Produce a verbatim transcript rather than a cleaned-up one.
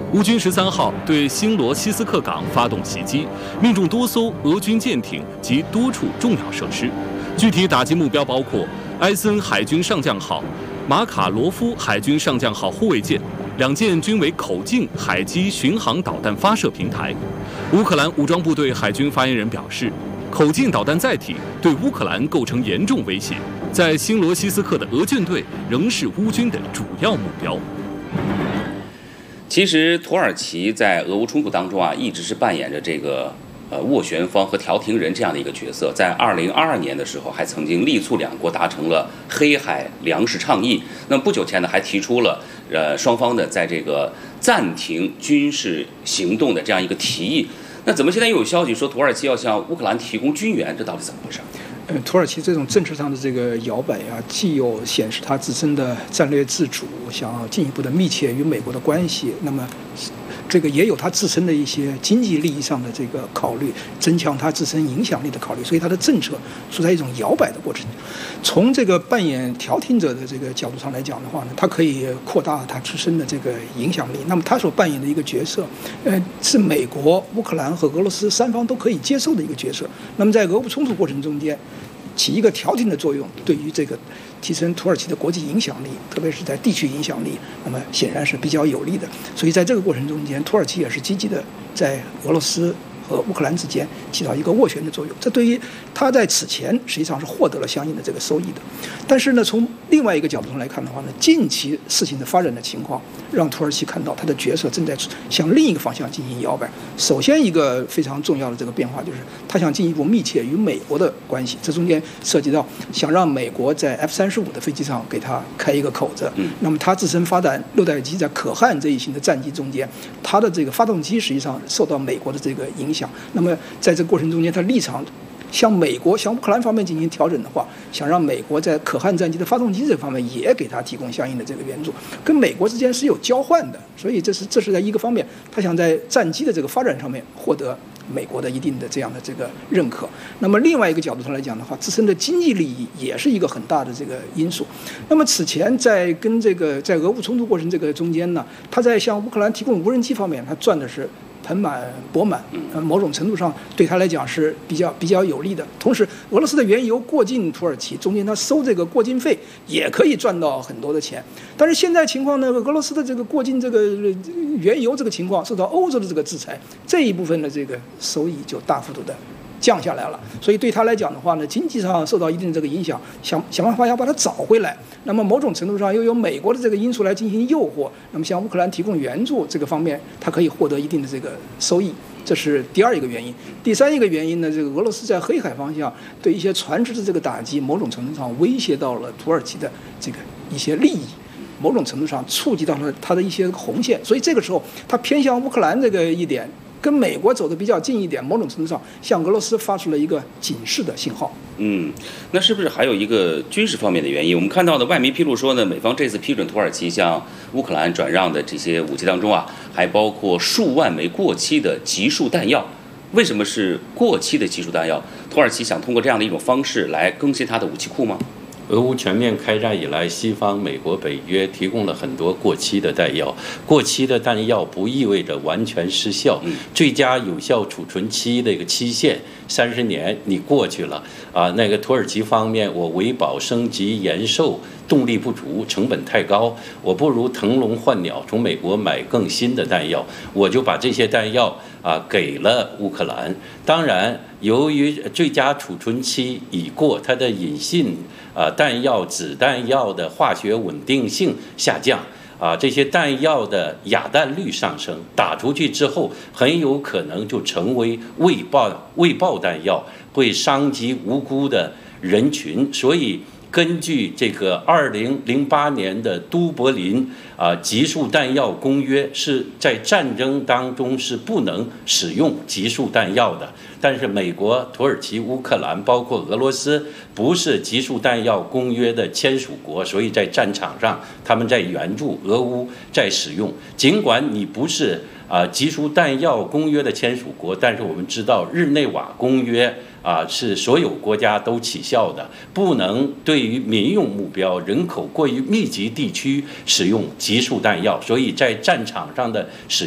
乌军十三号对新罗西斯克港发动袭击，命中多艘俄军舰艇及多处重要设施。具体打击目标包括埃森海军上将号、马卡罗夫海军上将号护卫舰，两舰均为口径海基巡航导弹发射平台。乌克兰武装部队海军发言人表示，口径导弹载体对乌克兰构成严重威胁，在新罗西斯克的俄舰队仍是乌军的主要目标。 其实，土耳其在俄乌冲突当中啊，一直是扮演着这个呃斡旋方和调停人这样的一个角色。在二零二二年的时候，还曾经力促两国达成了黑海粮食倡议。那么不久前呢，还提出了呃双方的在这个暂停军事行动的这样一个提议。那怎么现在又有消息说土耳其要向乌克兰提供军援？这到底怎么回事？ 呃，土耳其这种政治上的这个摇摆啊，既有显示它自身的战略自主，想要进一步的密切与美国的关系，那么这个也有它自身的一些经济利益上的这个考虑，增强它自身影响力的考虑，所以它的政策处在一种摇摆的过程。从这个扮演调停者的这个角度上来讲的话呢，它可以扩大它自身的这个影响力。那么它所扮演的一个角色，呃，是美国、乌克兰和俄罗斯三方都可以接受的一个角色。那么在俄乌冲突过程中间，起一个调停的作用，对于这个提升土耳其的国际影响力，特别是在地区影响力，那么显然是比较有利的。所以在这个过程中间，土耳其也是积极的在俄罗斯和乌克兰之间起到一个斡旋的作用，这对于他在此前实际上是获得了相应的这个收益的。但是呢，从另外一个角度上来看的话呢，近期事情的发展的情况让土耳其看到他的角色正在向另一个方向进行摇摆。首先一个非常重要的这个变化就是他想进一步密切与美国的关系，这中间涉及到想让美国在 F 三十五的飞机上给他开一个口子。嗯，那么他自身发展六代机在可汗这一型的战机中间，他的这个发动机实际上受到美国的这个影响。那么在这个过程中间，他立场向美国、向乌克兰方面进行调整的话，想让美国在可汗战机的发动机这方面也给他提供相应的这个援助，跟美国之间是有交换的。所以这是这是在一个方面，他想在战机的这个发展上面获得美国的一定的这样的这个认可。那么另外一个角度上来讲的话，自身的经济利益也是一个很大的这个因素。那么此前在跟这个在俄乌冲突过程这个中间呢，他在向乌克兰提供无人机方面，他赚的是盆满钵满，呃，某种程度上对他来讲是比较比较有利的。同时，俄罗斯的原油过境土耳其，中间他收这个过境费也可以赚到很多的钱。但是现在情况呢，俄罗斯的这个过境这个原油这个情况受到欧洲的这个制裁，这一部分的这个收益就大幅度的降下来了。所以对他来讲的话呢，经济上受到一定的这个影响，想想办法要把它找回来。那么某种程度上又有美国的这个因素来进行诱惑，那么向乌克兰提供援助这个方面，它可以获得一定的这个收益，这是第二一个原因。第三一个原因呢，这个俄罗斯在黑海方向对一些船只的这个打击，某种程度上威胁到了土耳其的这个一些利益，某种程度上触及到了它的一些红线，所以这个时候它偏向乌克兰这个一点，跟美国走得比较近一点，某种程度上向俄罗斯发出了一个警示的信号。 嗯，那是不是还有一个军事方面的原因？我们看到的外媒披露说呢，美方这次批准土耳其向乌克兰转让的这些武器当中啊，还包括数万枚过期的集束弹药。为什么是过期的集束弹药？土耳其想通过这样的一种方式来更新它的武器库吗？ 俄乌全面开战以来，西方、美国、北约提供了很多过期的弹药。过期的弹药不意味着完全失效，最佳有效储存期的一个期限三十年，你过去了啊。那个土耳其方面，我维保升级延寿动力不足，成本太高，我不如腾笼换鸟，从美国买更新的弹药，我就把这些弹药啊给了乌克兰。当然，由于最佳储存期已过，它的引信啊弹药、子弹药的化学稳定性下降。啊，这些弹药的哑弹率上升，打出去之后很有可能就成为未爆未爆弹药，会伤及无辜的人群。所以，根据这个二零零八年的都柏林啊集束弹药公约，是在战争当中是不能使用集束弹药的。但是美国、土耳其、乌克兰，包括俄罗斯，不是集束弹药公约的签署国，所以在战场上他们在援助俄乌在使用。尽管你不是啊集束弹药公约的签署国，但是我们知道日内瓦公约啊是所有国家都起效的，不能对于民用目标、人口过于密集地区使用集束弹药，所以在战场上的使用